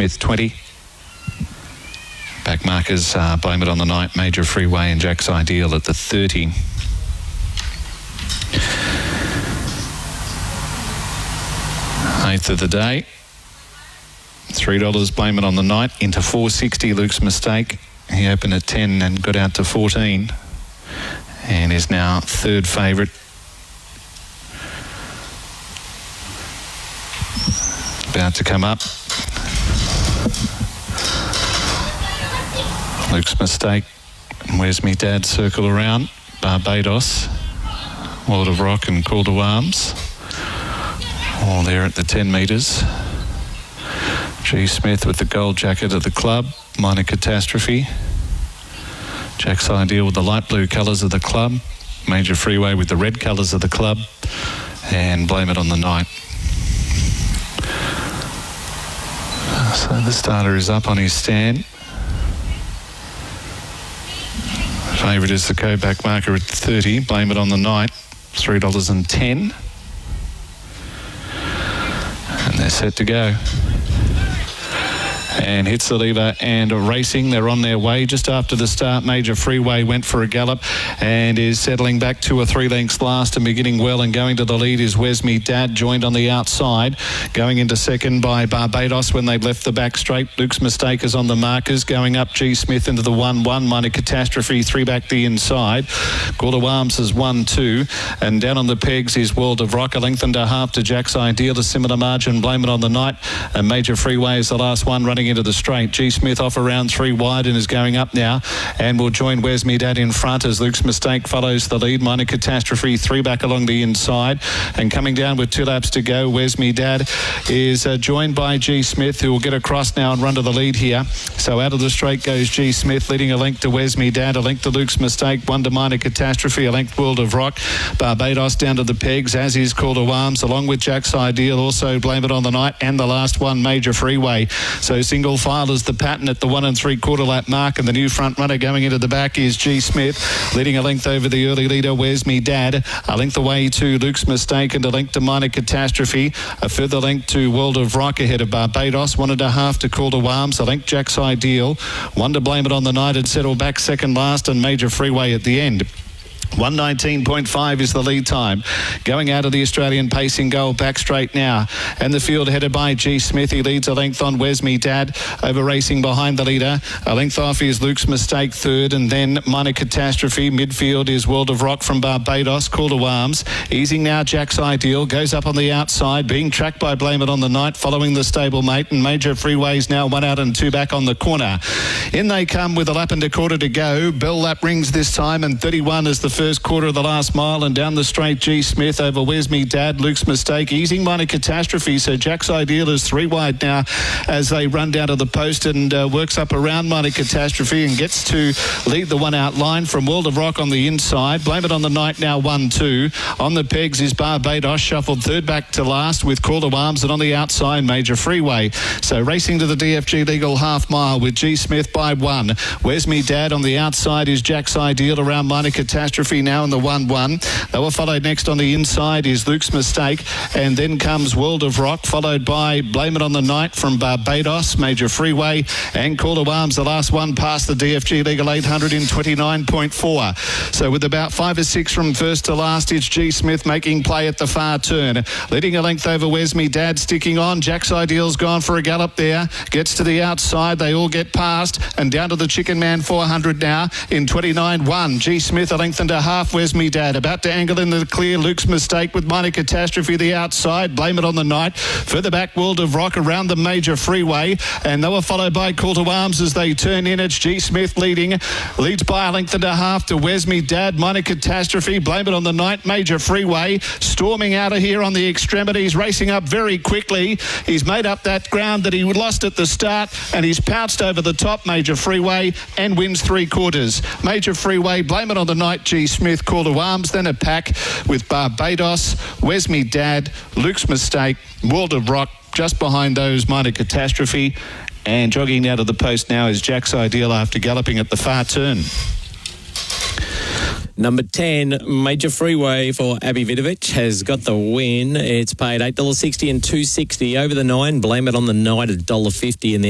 Smith 20. Back markers Blame It on the Night, Major Freeway and Jack's Ideal at the 30. Eighth of the day. $3 Blame It on the Night into 460 Luke's Mistake. He opened at 10 and got out to 14 and is now third favourite. About to come up. Luke's Mistake. Where's Me Dad? Circle Around. Barbados. World of Rock and Call to Arms. All there at the 10 metres. G. Smith with the gold jacket of the club. Minor Catastrophe. Jack's Ideal with the light blue colours of the club. Major Freeway with the red colours of the club. And Blame It on the Night. So the starter is up on his stand. Favourite is the co-back marker at 30. Blame It on the Night. $3.10. And they're set to go. And hits the lever and racing. They're on their way just after the start. Major Freeway went for a gallop and is settling back 2 or 3 lengths last and beginning well, and going to the lead is Where's Me Dad, joined on the outside. Going into second by Barbados when they've left the back straight. Luke's Mistake is on the markers. Going up G. Smith into the 1-1. Minor Catastrophe 3 back the inside. Call to Arms is 1-2. And down on the pegs is World of Rock. A length and a half to Jack's Ideal. A similar margin, Blame It on the Night. And Major Freeway is the last one running into the straight. G. Smith off around 3 wide and is going up now, and will join Where's Me Dad in front as Luke's Mistake follows the lead. Minor Catastrophe 3 back along the inside, and coming down with 2 laps to go, Where's Me Dad is joined by G. Smith, who will get across now and run to the lead here. So out of the straight goes G. Smith, leading a length to Where's Me Dad, a length to Luke's Mistake, 1 to Minor Catastrophe, a length World of Rock. Barbados down to the pegs, as is Call to Arms, along with Jack's Ideal, also Blame It on the Night, and the last one, Major Freeway. So single file is the pattern at the 1 3/4 lap mark, and the new front runner going into the back is G. Smith, leading a length over the early leader, Where's Me Dad, a length away to Luke's Mistake, and a length to Minor Catastrophe, a further length to World of Rock ahead of Barbados, 1 1/2 to Call to Arms, a length Jack's Ideal, 1 to Blame It on the Night, and settle back second last, and Major Freeway at the end. 1:19.5 is the lead time. Going out of the Australian Pacing Goal, back straight now. And the field headed by G. Smith. He leads a length on Where's Me Dad, over racing behind the leader. A length off is Luke's Mistake third, and then Minor Catastrophe. Midfield is World of Rock from Barbados, Call to Arms. Easing now Jack's Ideal, goes up on the outside, being tracked by Blame It on the Night, following the stablemate, and Major Freeway's now 1 out and 2 back on the corner. In they come with a lap and a quarter to go. Bell lap rings this time, and 31 is the first quarter of the last mile, and down the straight G. Smith over Where's Me Dad, Luke's Mistake, easing Minor Catastrophe. So Jack's Ideal is 3 wide now as they run down to the post, and works up around Minor Catastrophe and gets to lead the 1 out line from World of Rock on the inside. Blame It on the Night now 1-2. On the pegs is Barbados, shuffled third back to last with Call to Arms, and on the outside Major Freeway. So racing to the DFG legal half mile with G. Smith by 1. Where's Me Dad on the outside is Jack's Ideal around Minor Catastrophe now in the 1-1. They were followed next on the inside is Luke's Mistake, and then comes World of Rock, followed by Blame It on the Night from Barbados, Major Freeway, and Call to Arms, the last one past the DFG legal 800 in 29.4. So with about 5 or 6 from first to last, it's G. Smith making play at the far turn, leading a length over Where's Me Dad, sticking on. Jack's Ideal's gone for a gallop there, gets to the outside, they all get past, and down to the Chicken Man 400 now in 29.1. G. Smith a length and a half. Where's Me Dad about to angle in the clear. Luke's Mistake with Minor Catastrophe the outside. Blame It on the Night. Further back, World of Rock around the Major Freeway, and they were followed by Call to Arms as they turn in. It's G. Smith leading, leads by a length and a half to Where's Me Dad, Minor Catastrophe, Blame It on the Night, Major Freeway, storming out of here on the extremities, racing up very quickly. He's made up that ground that he lost at the start, and he's pounced over the top, Major Freeway, and wins 3/4. Major Freeway, Blame It on the Night, G. Smith, Call to Arms, then a pack with Barbados, Where's Me Dad, Luke's Mistake, World of Rock, just behind those Minor Catastrophe, and jogging out of the post now is Jack's Ideal after galloping at the far turn. Number 10, Major Freeway for Abby Vidovich has got the win. It's paid $8.60 and $2.60 over the 9. Blame It on the Night at $1.50 in the